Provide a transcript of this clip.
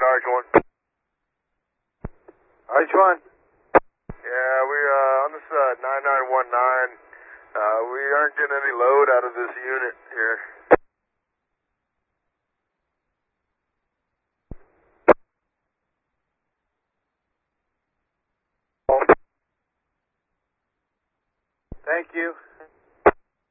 RH1. RH1. Yeah, we on this 9919. We aren't getting any load out of this unit here. Thank you.